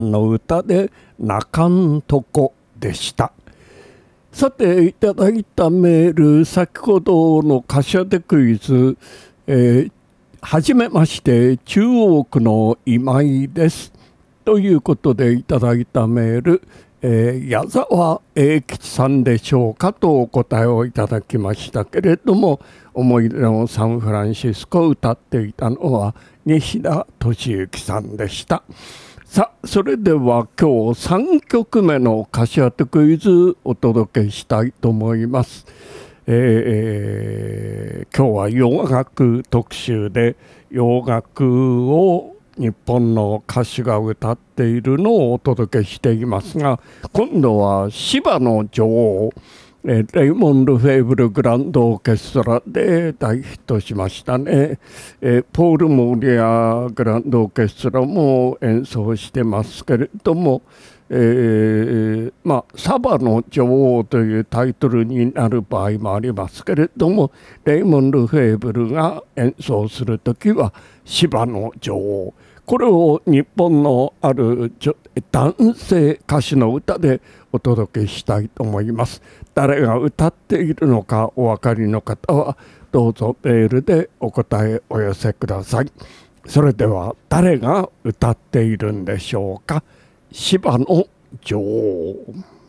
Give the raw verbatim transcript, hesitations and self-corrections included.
の歌で泣かんとこでした。さていただいたメール、先ほどの歌詞当てクイズ、えー、はじめまして中央区の今井ですということでいただいたメール、えー、矢沢永吉さんでしょうかとお答えをいただきましたけれども、思い出のサンフランシスコを歌っていたのは西田敏行さんでした。さあ、それでは今日さんきょくめの歌詞当てクイズお届けしたいと思います。えー、今日は洋楽特集で、洋楽を日本の歌手が歌っているのをお届けしていますが、今度は芝の女王、えレイモンド・フェイブル・グランド・オーケストラで大ヒットしましたね。えポール・モーリア・グランド・オーケストラも演奏してますけれども、えーまあ、サバの女王というタイトルになる場合もありますけれども、レイモンド・フェイブルが演奏するときは芝の女王、これを日本のある男性歌手の歌でお届けしたいと思います。誰が歌っているのかお分かりの方はどうぞメールでお答えお寄せください。それでは誰が歌っているんでしょうか。芝の女王。